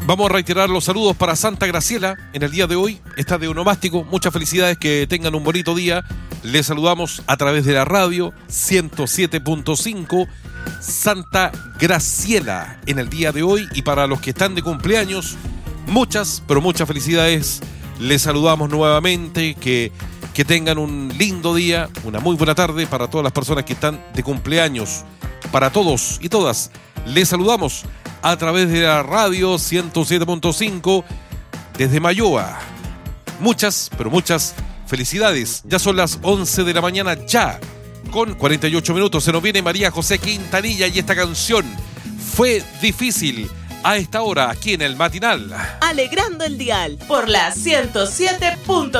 Vamos a reiterar los saludos para Santa Graciela en el día de hoy. Está de onomástico. Muchas felicidades, que tengan un bonito día. Les saludamos a través de la radio 107.5 Santa Graciela en el día de hoy. Y para los que están de cumpleaños, muchas, pero muchas felicidades. Les saludamos nuevamente. Que tengan un lindo día, una muy buena tarde para todas las personas que están de cumpleaños. Para todos y todas, les saludamos a través de la radio 107.5 desde Mayoa. Muchas, pero muchas felicidades. Ya son las 11 de la mañana, ya con 48 minutos. Se nos viene María José Quintanilla y esta canción Fue Difícil a esta hora aquí en el matinal. Alegrando el dial por la 107.